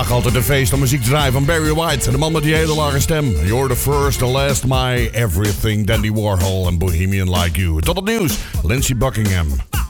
Dag altijd een feest om muziek te draaien van Barry White. En de man met die hele lage stem. You're the first, the last, my everything. Dandy Warhol en Bohemian Like You. Tot het nieuws. Lindsey Buckingham.